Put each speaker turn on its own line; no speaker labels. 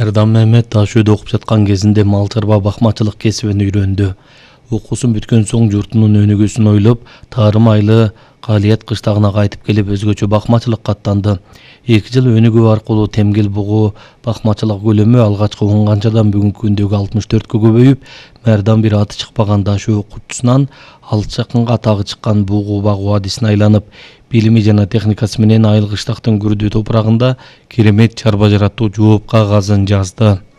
Мәрдан Мehmet таш үйдө окуп жаткан кезинде мал чарба бакмачылык кесибин үйрөндү. Окуусун бүткөн соң журтунун өнүгүүсүн ойлоп, Тарым Айлы Калият кыштагына кайтып келип өзгөчө бакмачылыкка аттанды. 2 жыл өнүгүү аркылуу темгил бугу бакмачылык көлөмү алгачкы 10 канчадан бүгүнкү күндөгү 64кө көбөйүп, Мәрдан бир аты чыкпаган таш үй окуучусунан алыс жакынга атагы чыккан бугу багуу адисине айланып, билими жана техникасы менен Айыл кыштактын күрдүү топурагында керемет чарба жаратуу жооп кагазын жазды.